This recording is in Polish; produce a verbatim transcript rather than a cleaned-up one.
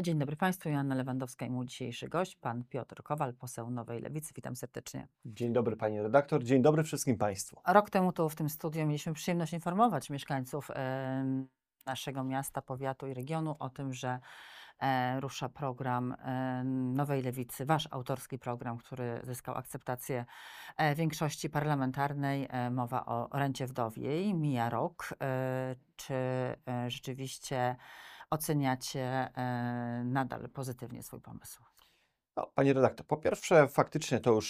Dzień dobry Państwu, Joanna Lewandowska i mój dzisiejszy gość, pan Piotr Kowal, poseł Nowej Lewicy. Witam serdecznie. Dzień dobry pani redaktor, dzień dobry wszystkim państwu. Rok temu tu w tym studiu mieliśmy przyjemność informować mieszkańców e, naszego miasta, powiatu i regionu o tym, że e, rusza program e, Nowej Lewicy, wasz autorski program, który zyskał akceptację e, większości parlamentarnej. E, mowa o rencie wdowiej. Mija rok. E, czy e, rzeczywiście oceniacie e, nadal pozytywnie swój pomysł? No, pani redaktor, po pierwsze faktycznie to już